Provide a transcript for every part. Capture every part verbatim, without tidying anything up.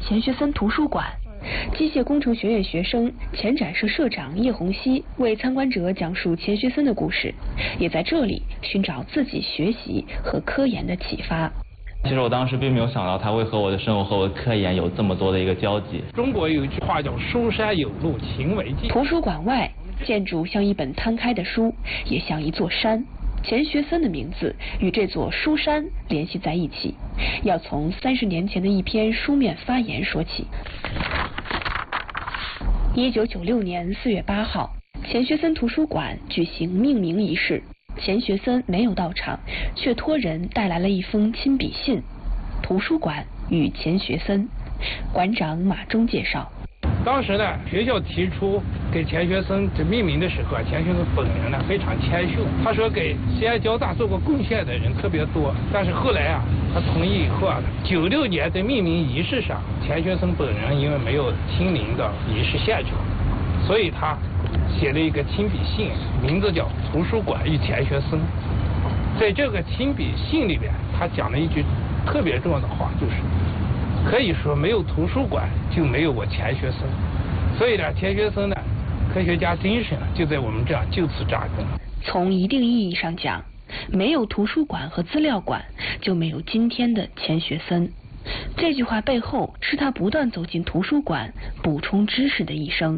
钱学森图书馆。机械工程学院学生、前展社社长叶洪熙为参观者讲述钱学森的故事，也在这里寻找自己学习和科研的启发。 其实我当时并没有想到他会和我的生活和我的科研有这么多的一个交集。 中国有一句话叫“书山有路勤为径”。 图书馆外，建筑像一本摊开的书，也像一座山。钱学森的名字与这座书山联系在一起，要从三十年前的一篇书面发言说起。一九九六年四月八号，钱学森图书馆举行命名仪式，钱学森没有到场，却托人带来了一封亲笔信。图书馆与钱学森，馆长马忠介绍。 当时呢，学校提出给钱学森这命名的时候啊，钱学森本人呢非常谦逊，他说给西安交大做过贡献的人特别多，但是后来啊，他同意以后啊，九六年在命名仪式上，钱学森本人因为没有亲临的仪式现场，所以他写了一个亲笔信，名字叫《图书馆与钱学森》。在这个亲笔信里边，他讲了一句特别重要的话，就是可以说没有图书馆就没有我钱学森。所以呢，钱学森呢，科学家精神就在我们这样就此扎根。 从一定意义上讲，没有图书馆和资料馆，就没有今天的钱学森。这句话背后是他不断走进图书馆补充知识的一生。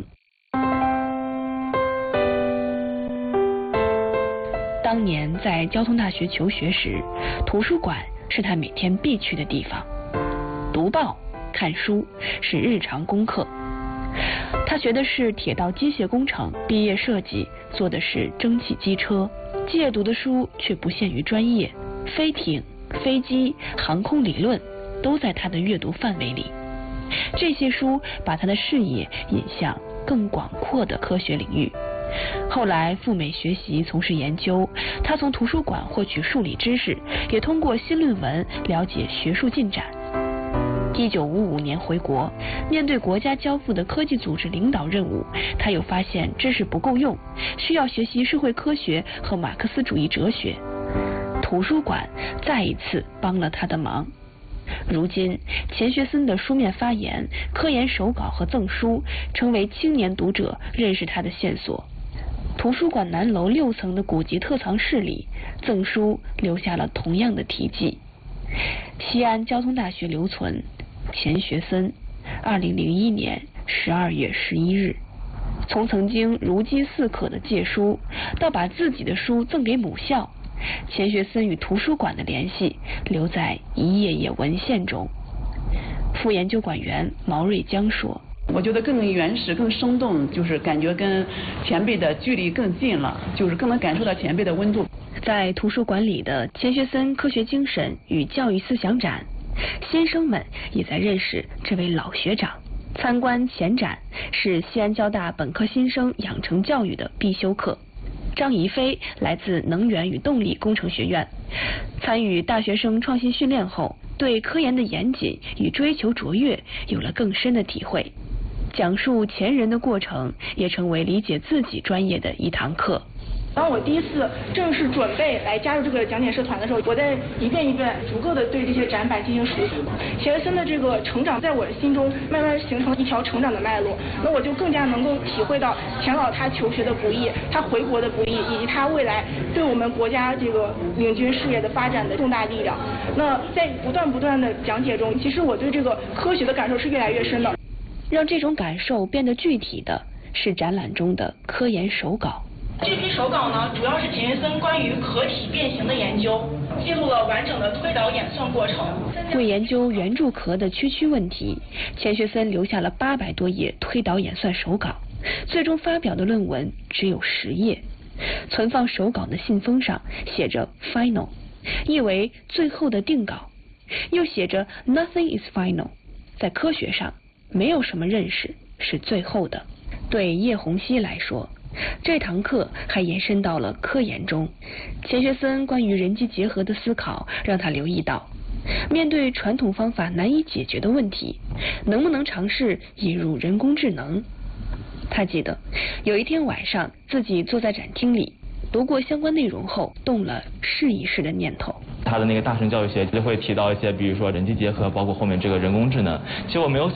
当年在交通大学求学时，图书馆是他每天必去的地方。读报、看书是日常功课。他学的是铁道机械工程，毕业设计，做的是蒸汽机车。借读的书却不限于专业，飞艇、飞机、航空理论都在他的阅读范围里。这些书把他的视野引向更广阔的科学领域。后来赴美学习，从事研究，他从图书馆获取数理知识，也通过新论文了解学术进展。一九五五年回国，面对国家交付的科技组织领导任务，他又发现知识不够用，需要学习社会科学和马克思主义哲学。图书馆再一次帮了他的忙。如今，钱学森的书面发言、科研手稿和赠书，成为青年读者认识他的线索。图书馆南楼六层的古籍特藏室里，赠书留下了同样的题记。西安交通大学留存，钱学森，二零零一年十二月十一日。从曾经如饥似渴的借书，到把自己的书赠给母校，钱学森与图书馆的联系留在一页页文献中。副研究馆员毛瑞江说：“ 我觉得更原始、更生动，就是感觉跟前辈的距离更近了，就是更能感受到前辈的温度。” 在图书馆里的钱学森科学精神与教育思想展，新生们也在认识这位老学长。参观前展是西安交大本科新生养成教育的必修课。张怡飞来自能源与动力工程学院，参与大学生创新训练后，对科研的严谨与追求卓越有了更深的体会。讲述前人的过程，也成为理解自己专业的一堂课。 当我第一次正式准备来加入这个讲解社团的时候，我在一遍一遍逐个的对这些展板进行熟悉。钱学森的这个成长在我的心中慢慢形成了一条成长的脉络，那我就更加能够体会到钱老他求学的不易，他回国的不易，以及他未来对我们国家这个领军事业的发展的重大力量。那在不断不断的讲解中，其实我对这个科学的感受是越来越深的。 让这种感受变得具体的是展览中的科研手稿。 这批手稿呢，主要是钱学森关于壳体变形的研究，记录了完整的推导演算过程。 为研究圆柱壳的区区问题，钱学森留下了八百多页推导演算手稿，最终发表的论文只有十页。存放手稿的信封上写着 final， 意为最后的定稿，又写着 nothing is final， 在科学上没有什么认识是最后的。对叶洪熙来说，这堂课还延伸到了科研中。钱学森关于人机结合的思考让他留意到，面对传统方法难以解决的问题，能不能尝试引入人工智能。他记得有一天晚上，自己坐在展厅里读过相关内容后，动了试一试的念头。 他的那个大神教育学就会提到一些，比如说人机结合，包括后面这个人工智能。其实我没有